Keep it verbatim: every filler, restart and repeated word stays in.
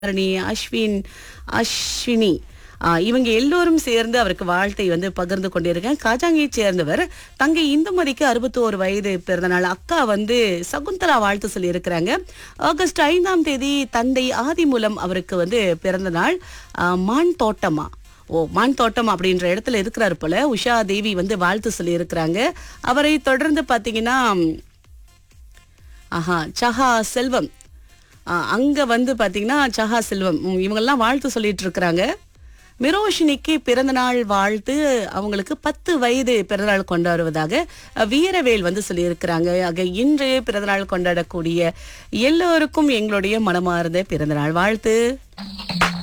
ஹரணி, அஸ்வின், அஸ்வினி ஆ, இவங்க எல்லோரும் சேர்ந்து அவருக்கு வாழ்த்தை வந்து பகிர்ந்து கொண்டிருக்கேன். காஜாங்கியைச் சேர்ந்தவர் தங்கை இந்துமதிக்கு அறுபத்தோரு வயது பிறந்தநாள். அக்கா வந்து சகுந்தலா வாழ்த்து சொல்லி இருக்கிறாங்க. ஆகஸ்ட் ஐந்தாம் தேதி தந்தை ஆதிமூலம் அவருக்கு வந்து பிறந்த நாள். ஆ, மான் தோட்டமா ஓ மான் தோட்டம் அப்படின்ற இடத்துல இருக்கிறாரு போல. உஷா தேவி வந்து வாழ்த்து சொல்லி இருக்கிறாங்க. அவரை தொடர்ந்து பாத்தீங்கன்னா ஆஹா சஹா செல்வம் ஆ, அங்க வந்து பாத்தீங்கன்னா சஹா செல்வம் ம், இவங்கெல்லாம் வாழ்த்து சொல்லிட்டு இருக்கிறாங்க. மிரோஷினிக்கு பிறந்தநாள் வாழ்த்து. அவங்களுக்கு பத்து வயது பிறந்தநாள் கொண்டாடுவதாக அ, வீரவேல் வந்து சொல்லியிருக்கிறாங்க. ஆக இன்று பிறந்தநாள் கொண்டாடக்கூடிய எல்லோருக்கும் எங்களுடைய மனமார்ந்த பிறந்தநாள் வாழ்த்து.